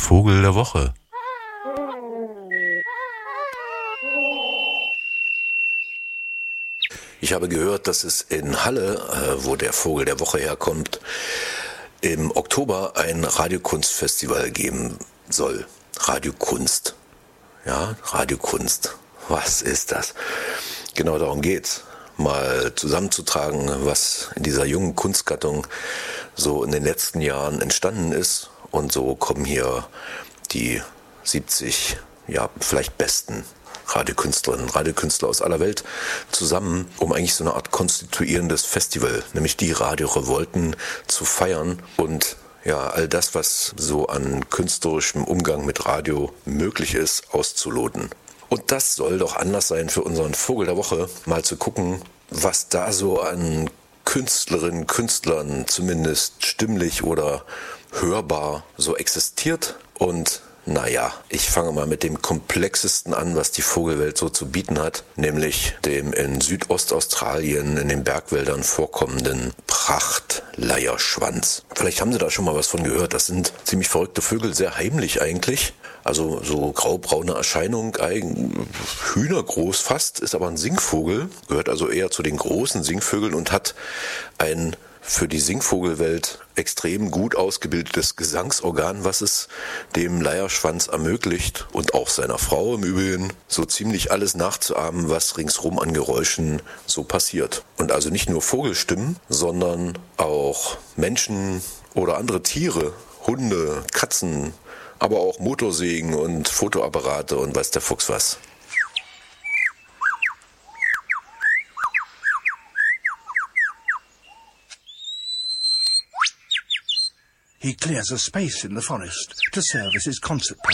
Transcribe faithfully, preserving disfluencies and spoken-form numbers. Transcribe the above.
Vogel der Woche. Ich habe gehört, dass es in Halle, wo der Vogel der Woche herkommt, im Oktober ein Radiokunstfestival geben soll. Radiokunst. Ja, Radiokunst. Was ist das? Genau darum geht's. Mal zusammenzutragen, was in dieser jungen Kunstgattung so in den letzten Jahren entstanden ist. Und so kommen hier die siebzig, ja, vielleicht besten Radiokünstlerinnen, Radiokünstler aus aller Welt zusammen, um eigentlich so eine Art konstituierendes Festival, nämlich die Radiorevolten, zu feiern und ja, all das, was so an künstlerischem Umgang mit Radio möglich ist, auszuloten. Und das soll doch Anlass sein für unseren Vogel der Woche, mal zu gucken, was da so an Künstlerinnen, Künstlern, zumindest stimmlich oder hörbar, so existiert. Und naja, ich fange mal mit dem komplexesten an, was die Vogelwelt so zu bieten hat, nämlich dem in Südostaustralien in den Bergwäldern vorkommenden Prachtleierschwanz. Vielleicht haben Sie da schon mal was von gehört. Das sind ziemlich verrückte Vögel, sehr heimlich eigentlich. Also so graubraune Erscheinung, hühnergroß fast, ist aber ein Singvogel, gehört also eher zu den großen Singvögeln und hat ein für die Singvogelwelt extrem gut ausgebildetes Gesangsorgan, was es dem Leierschwanz ermöglicht und auch seiner Frau im Übrigen so ziemlich alles nachzuahmen, was ringsrum an Geräuschen so passiert. Und also nicht nur Vogelstimmen, sondern auch Menschen oder andere Tiere, Hunde, Katzen, aber auch Motorsägen und Fotoapparate und weiß der Fuchs was. He clears a space in the forest to serve as his concert palace.